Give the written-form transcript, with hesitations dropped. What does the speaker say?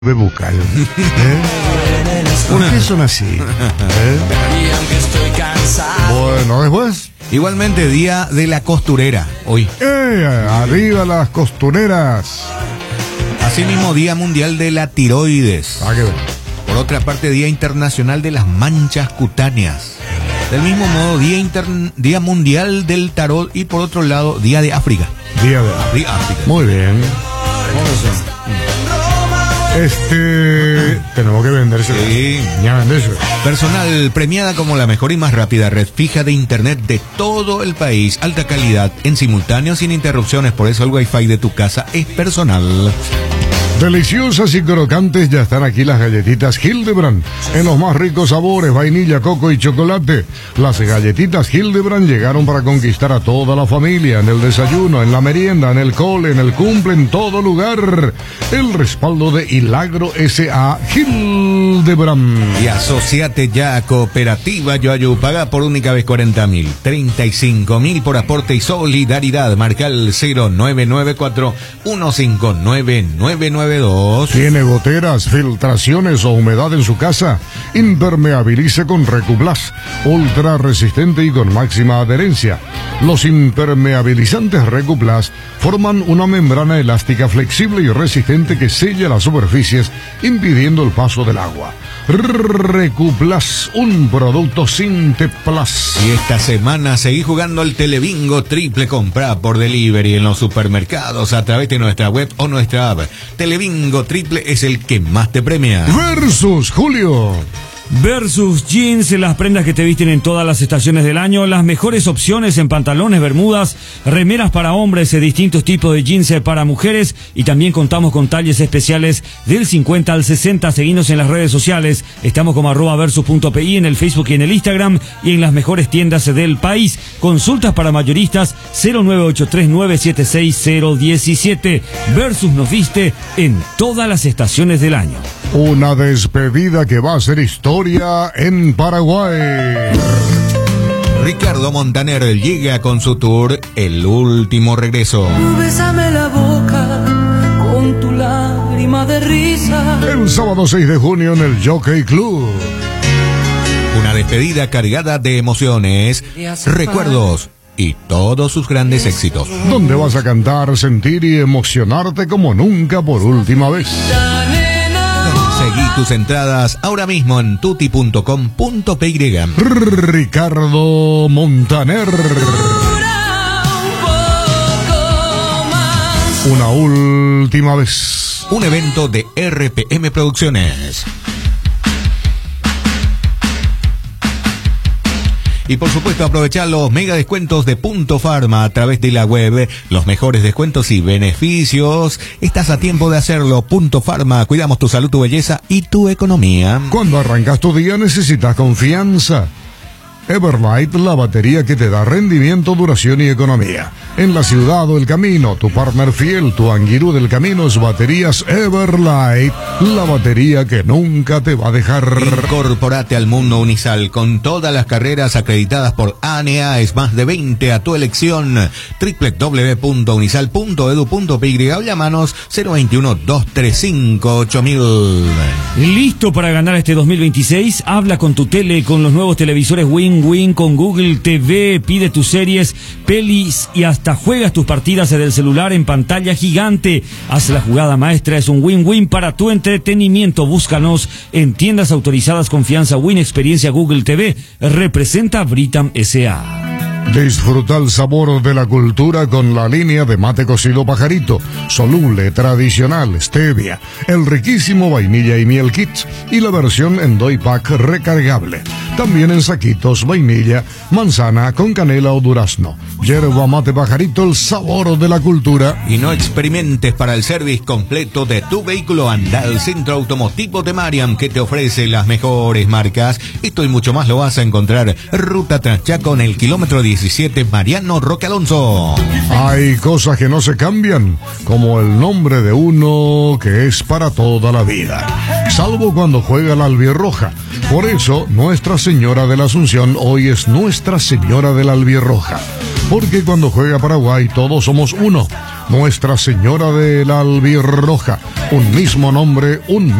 bucal. ¿Por qué son así? Bueno, después. Igualmente, Día de la Costurera, hoy. Arriba las costureras. Asimismo, Día Mundial de la Tiroides. Ah, qué bien. Por otra parte, Día Internacional de las Manchas Cutáneas. Del mismo modo, Día Mundial del Tarot. Y por otro lado, Día de África. Día de África. Muy bien. Tenemos que venderse. Sí. Ya venderse. Personal premiada como la mejor y más rápida red fija de internet de todo el país. Alta calidad, en simultáneo, sin interrupciones. Por eso el wifi de tu casa es personal. Deliciosas y crocantes, ya están aquí las galletitas Hildebrand, en los más ricos sabores, vainilla, coco y chocolate. Las galletitas Hildebrand llegaron para conquistar a toda la familia, en el desayuno, en la merienda, en el cole, en el cumple, en todo lugar. El respaldo de Hilagro S.A. Hildebrand. Y asociate ya a Cooperativa Yoayu, paga por única vez 40.000, 35.000 por aporte y solidaridad. Marca el 0994 159 992. ¿Tiene goteras, filtraciones o humedad en su casa? Impermeabilice con Recuplas, ultra resistente y con máxima adherencia. Los impermeabilizantes Recuplas forman una membrana elástica flexible y resistente que sella las superficies, impidiendo el paso del agua. Recuplas, un producto Sinteplas. Y esta semana seguí jugando al Telebingo Triple. Compra por delivery en los supermercados a través de nuestra web o nuestra app. Telebingo Triple es el que más te premia. Versus Julio. Versus Jeans, las prendas que te visten en todas las estaciones del año, las mejores opciones en pantalones, bermudas, remeras para hombres, distintos tipos de jeans para mujeres, y también contamos con talles especiales del 50 al 60. Seguinos en las redes sociales, estamos como @versus.pi en el Facebook y en el Instagram, y en las mejores tiendas del país. Consultas para mayoristas 09839760017. Versus nos viste en todas las estaciones del año. Una despedida que va a ser historia en Paraguay. Ricardo Montaner llega con su tour El Último Regreso. Bésame la boca con tu lágrima de risa. El sábado 6 de junio en el Jockey Club. Una despedida cargada de emociones, recuerdos y todos sus grandes éxitos. Donde vas a cantar, sentir y emocionarte como nunca por última vez. Seguí tus entradas ahora mismo en tuti.com.py. Ricardo Montaner. Una última vez. Un evento de RPM Producciones. Y por supuesto, aprovechar los mega descuentos de Punto Farma a través de la web. Los mejores descuentos y beneficios. Estás a tiempo de hacerlo. Punto Farma. Cuidamos tu salud, tu belleza y tu economía. Cuando arrancas tu día necesitas confianza. Everlight, la batería que te da rendimiento, duración y economía. En la ciudad o el camino, tu partner fiel, tu Anguirú del camino es Baterías Everlight, la batería que nunca te va a dejar. Incorporate al mundo Unisal con todas las carreras acreditadas por ANEA, es más de 20 a tu elección. www.unisal.edu.py o llámanos 021-235-8000. ¿Listo para ganar este 2026? Habla con tu tele, con los nuevos televisores Win con Google TV, pide tus series, pelis y hasta juegas tus partidas desde el celular en pantalla gigante. Haz la jugada maestra, es un win-win para tu entretenimiento. Búscanos en tiendas autorizadas Confianza Win, Experiencia Google TV. Representa Britam S.A. Disfruta el sabor de la cultura con la línea de mate cocido Pajarito, soluble, tradicional, stevia, el riquísimo vainilla y miel kit y la versión en doy pack recargable. También en saquitos, vainilla, manzana con canela o durazno. Yerba mate Pajarito, el sabor de la cultura. Y no experimentes para el service completo de tu vehículo. Anda al Centro Automotivo de Mariam, que te ofrece las mejores marcas. Esto y mucho más lo vas a encontrar. Ruta Traschaco en el kilómetro 17, Mariano Roque Alonso. Hay cosas que no se cambian, como el nombre de uno que es para toda la vida, salvo cuando juega la albirroja. Por eso, Nuestra Señora de la Asunción hoy es Nuestra Señora de la Albirroja. porque cuando juega Paraguay todos somos uno. Nuestra Señora de la Albirroja, un mismo nombre, un